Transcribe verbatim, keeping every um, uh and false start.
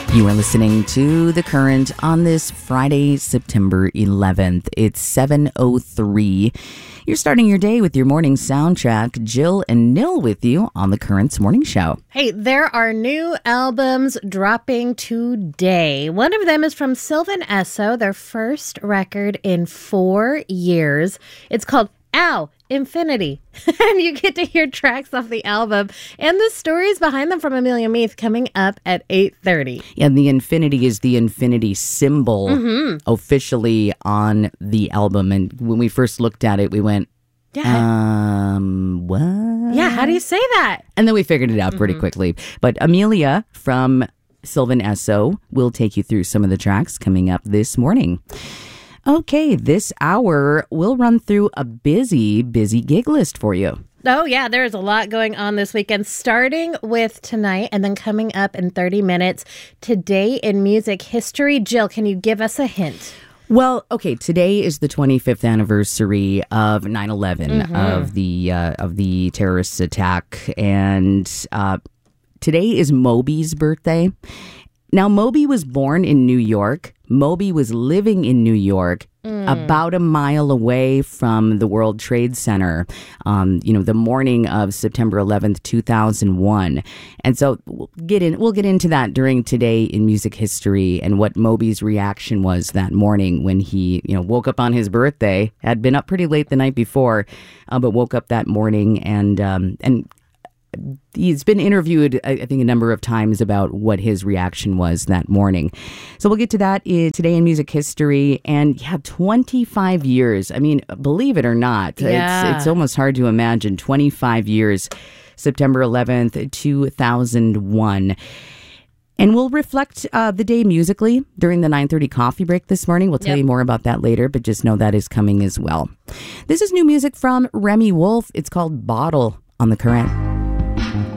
You are listening to The Current on this Friday, September eleventh. It's seven oh three. You're starting your day with your morning soundtrack. Jill and Nil with you on The Current's morning show. Hey, there are new albums dropping today. One of them is from Sylvan Esso, their first record in four years. It's called Ow, Infinity. And you get to hear tracks off the album and the stories behind them from Amelia Meath coming up at eight thirty. And the infinity is the infinity symbol Mm-hmm. officially on the album. And when we first looked at it, we went, Yeah. um, what? Yeah, how do you say that? And then we figured it out pretty Mm-hmm. quickly. But Amelia from Sylvan Esso will take you through some of the tracks coming up this morning. Okay, this hour we'll run through a busy, busy gig list for you. Oh, yeah, there's a lot going on this weekend, starting with tonight and then coming up in thirty minutes. Today in music history. Jill, can you give us a hint? Well, okay, today is the twenty-fifth anniversary of nine eleven, Mm-hmm. of the uh, of the terrorist attack, and uh, today is Moby's birthday. Now, Moby was born in New York. Moby was living in New York, Mm. about a mile away from the World Trade Center, um, you know, the morning of September eleventh, two thousand one. And so we'll get in, we'll get into that during Today in Music History and what Moby's reaction was that morning when he, you know, woke up on his birthday, had been up pretty late the night before, uh, but woke up that morning and, um, and, he's been interviewed, I think, a number of times about what his reaction was that morning. So we'll get to that in Today in Music History. And yeah, twenty-five years. I mean, believe it or not, Yeah. it's, it's almost hard to imagine. twenty-five years, September eleventh, two thousand one. And we'll reflect uh, the day musically during the nine thirty coffee break this morning. We'll tell Yep. you more about that later, but just know that is coming as well. This is new music from Remy Wolf. It's called Bottle on The Current.